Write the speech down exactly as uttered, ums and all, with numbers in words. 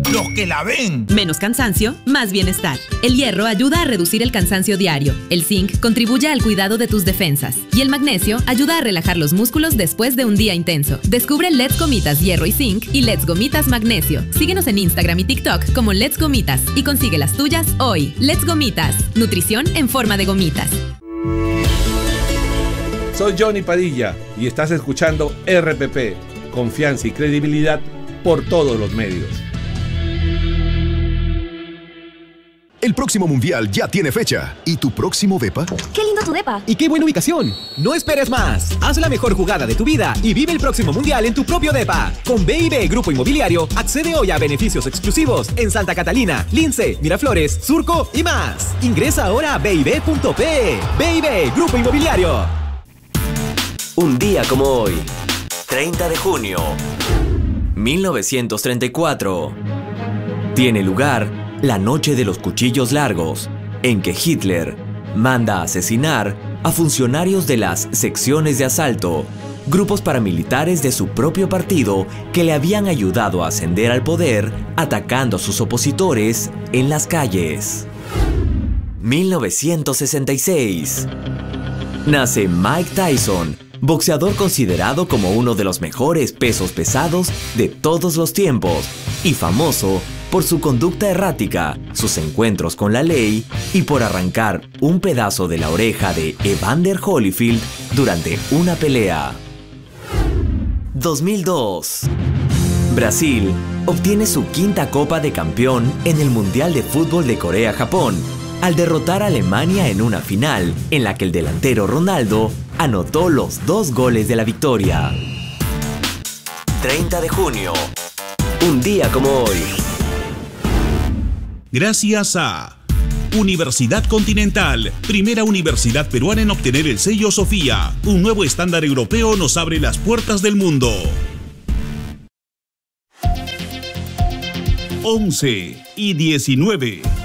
los que la ven. Menos cansancio, más bienestar. El hierro ayuda a reducir el cansancio diario. El zinc contribuye al cuidado de tus defensas. Y el magnesio ayuda a relajar los músculos después de un día intenso. Descubre Let's Gomitas Hierro y Zinc y Let's Gomitas Magnesio. Síguenos en Instagram y TikTok como Let's Gomitas y consigue las tuyas hoy. Let's Gomitas. Nutrición en forma de gomitas. Soy Johnny Padilla y estás escuchando R P P. Confianza y credibilidad por todos los medios. El próximo mundial ya tiene fecha. ¿Y tu próximo depa? ¡Qué lindo tu depa! ¡Y qué buena ubicación! No esperes más. Haz la mejor jugada de tu vida y vive el próximo mundial en tu propio depa. Con B I B Grupo Inmobiliario, accede hoy a beneficios exclusivos en Santa Catalina, Lince, Miraflores, Surco y más. Ingresa ahora a b i b punto p e. B I B Grupo Inmobiliario. Un día como hoy, treinta de junio, mil novecientos treinta y cuatro. Tiene lugar la Noche de los Cuchillos Largos, en que Hitler manda asesinar a funcionarios de las secciones de asalto, grupos paramilitares de su propio partido que le habían ayudado a ascender al poder atacando a sus opositores en las calles. mil novecientos sesenta y seis. Nace Mike Tyson, boxeador considerado como uno de los mejores pesos pesados de todos los tiempos y famoso por su conducta errática, sus encuentros con la ley y por arrancar un pedazo de la oreja de Evander Holyfield durante una pelea. dos mil dos. Brasil obtiene su quinta Copa de Campeón en el Mundial de Fútbol de Corea-Japón, al derrotar a Alemania en una final en la que el delantero Ronaldo anotó los dos goles de la victoria. treinta de junio. Un día como hoy. Gracias a Universidad Continental, primera universidad peruana en obtener el sello Sofía. Un nuevo estándar europeo nos abre las puertas del mundo. once y diecinueve.